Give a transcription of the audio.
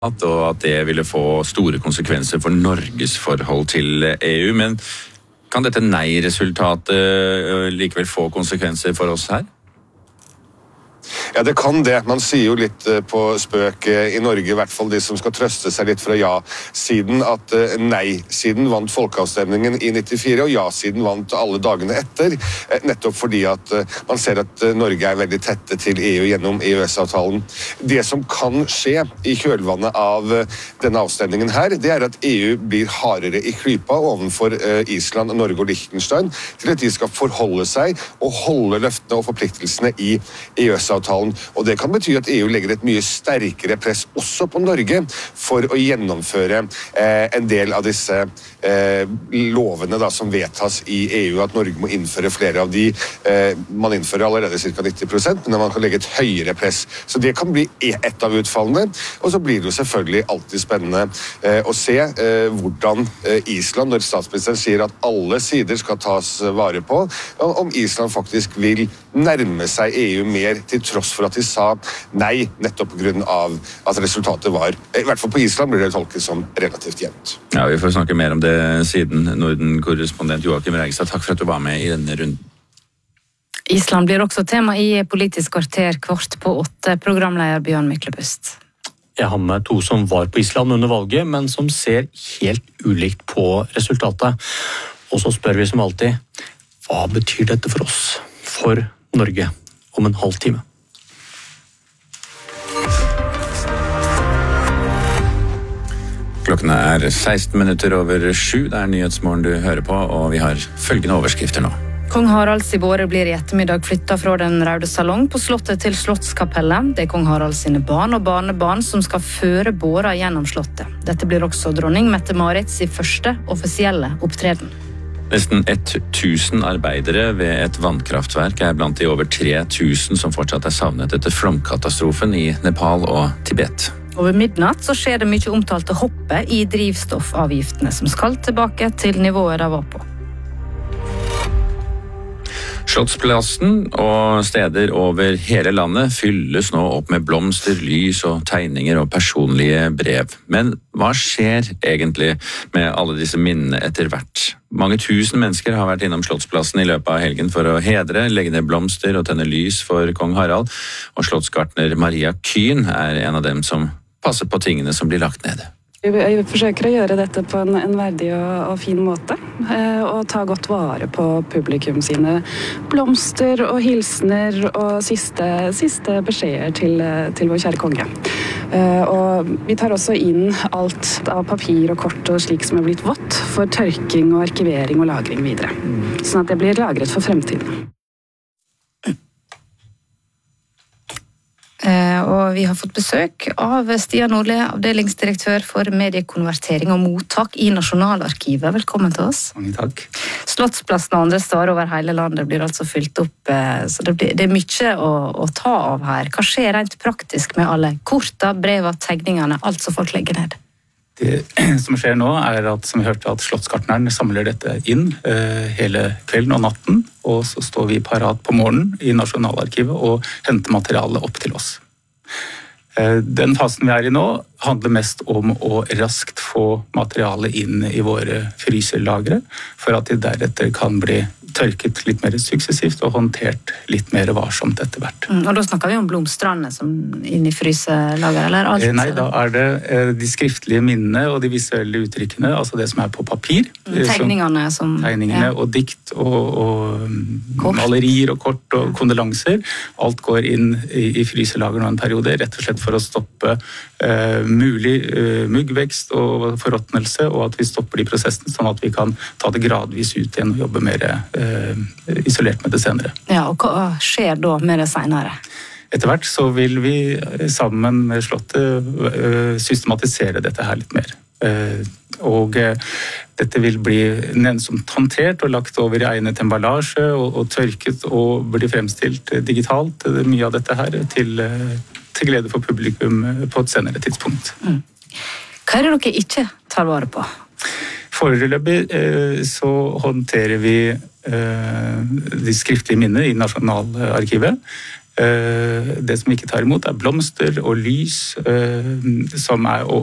og at det ville få store konsekvenser for Norges forhold til EU. Men kan dette nei-resultatet likevel få konsekvenser for oss her? Ja, det kan det. Man sier jo litt på spøk i Norge, i hvert fall de som skal trøste seg litt fra ja-siden, at nei-siden vant folkeavstemningen i 94, og ja-siden vant alle dagene etter, nettopp fordi at man ser at Norge er veldig tette til EU gjennom EØS-avtalen. Det som kan skje i kjølvannet av denne avstemningen her, det er at EU blir hardere i klypa ovenfor Island, Norge og Liechtenstein, til at de skal forholde seg og holde løftene og forpliktelsene i EØS-avtalen. Og det kan bety at EU legger et mye sterkere press også på Norge for å gjennomføre en del av disse lovene da, som vedtas i EU, at Norge må innføre flere av de. Man innfører allerede ca. 90%, men man kan legge et høyere press. Så det kan bli ett av utfallene. Og så blir det jo selvfølgelig alltid spennende å se hvordan Island, når statsministeren sier at alle sider skal tas vare på, om Island faktisk vil nærme seg EU mer, til tross for at de sa nei, nettopp på grunn av at resultatet var, i hvert fall på Island blir det tolket som relativt jevnt. Ja, vi får snakke mer om det siden. Norden-korrespondent Joakim Reigstad, takk for at du var med i denne runden. Island blir også tema i Politisk kvarter 7:15, programleder Bjørn Myklebust. Jeg har med to som var på Island under valget, men som ser helt ulikt på resultatet. Og så spør vi som alltid, hva betyr dette for oss, for Norge, om en halv time? Klokken er 16 minutter over 7. Det er Nyhetsmorgen du hører på, og vi har følgende overskrifter nå. Kong Haralds i båre blir i ettermiddag flyttet fra den røde salong på slottet til Slottskapellet. Det er kong Haralds sine barn og barnebarn som skal føre båra gjennom slottet. Dette blir også dronning Mette-Marits i første offisielle opptreden. Nesten 1000 arbeidere ved et vannkraftverk er blant de over 3000 som fortsatt er savnet etter flomkatastrofen i Nepal og Tibet. Over midnatt så skjer det mye omtalte hoppet i drivstoffavgiftene, som skal tilbake til nivået de var på. Slottsplassen og steder over hele landet fylles nå opp med blomster, lys og tegninger og personlige brev. Men hva skjer egentlig med alle disse minnene etter hvert? Mange tusen mennesker har vært innom Slottsplassen i løpet av helgen for å hedre, legge ned blomster og tenne lys for kong Harald, og slottsgartner Maria Kyn er en av dem som passer på tingene som blir lagt ned. Jeg forsøker å gjøre dette på en verdig og fin måte, og ta godt vare på publikum sine blomster og hilsener og siste beskjeder til vår kjære konge. Og vi tar også inn alt av papir og kort og slik som er blitt vått for tørking og arkivering og lagring videre, sånn at det blir lagret for fremtiden. Og vi har fått besøk av Stian Nordli, avdelingsdirektør for mediekonvertering og mottak i Nasjonalarkivet. Velkommen til oss. Mange takk. Slottsplassen og andre steder over hele landet blir altså fylt opp, så det er mye å ta av her. Hva skjer rent praktisk med alle korta, breva, tegningene, alt som folk legger ned? Det som skjer nå er at, som vi hørte, at slottsgartneren samler dette inn hele kvelden og natten, og så står vi parat på morgenen i Nasjonalarkivet og henter materialet opp til oss. Den fasen vi er i nå handler mest om å raskt få materialet inn i våre fryselagre, for at de deretter kan bli tørket litt mer suksessivt og håndtert litt mer varsomt etter hvert. Og da snakker vi om blomstrene som inn i fryselager, eller alt? Nei, da er det de skriftlige minnene og de visuelle uttrykkene, altså det som er på papir. Tegningene Tegningene og dikt og malerier og kort og kondolanser. Alt går inn i fryselager nå en periode, rett og slett for å stoppe mulig muggvekst og forråtnelse, og at vi stopper de prosessene, sånn at vi kan ta det gradvis ut igjen og jobbe mer isolert med det senere. Ja, og hva skjer da med det senere? Etter hvert så vil vi sammen med Slottet systematisere dette her litt mer. Og dette vil bli nennsomt håndtert og lagt over i egnet emballasje og tørket og bli fremstilt digitalt. Mye av dette her til glede for publikum på et senere tidspunkt. Hva er det dere ikke tar vare på? Foreløpig så håndterer vi de skriftlige minnene i Nasjonalarkivet. Det som vi ikke tar imot, er blomster og lys, som er